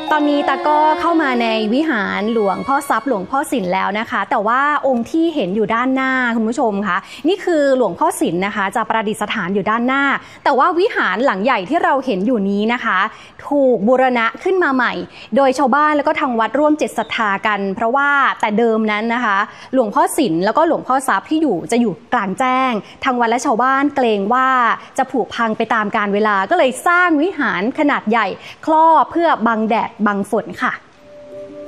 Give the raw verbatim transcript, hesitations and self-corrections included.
ตอนนี้ตาก็เข้ามาในวิหารหลวงพ่อทรัพย์หลวงพ่อสินแล้วนะคะแต่ว่าองค์ที่เห็นอยู่ด้านหน้าคุณผู้ชมคะนี่คือหลวงพ่อสินนะคะจะประดิษฐานอยู่ด้านหน้าแต่ว่าวิหารหลังใหญ่ที่เราเห็นอยู่นี้นะคะถูกบูรณะขึ้นมาใหม่โดยชาวบ้านแล้วก็ทางวัดร่วมจิตศรัทธากันเพราะว่าแต่เดิมนั้นนะคะหลวงพ่อสินแล้วก็หลวงพ่อทรัพย์ที่อยู่จะอยู่กลางแจ้งทางวัดและชาวบ้านเกรงว่าจะผุพังไปตามกาลเวลาก็เลยสร้างวิหารขนาดใหญ่ครอบเพื่อบังแดดบังฝนค่ะ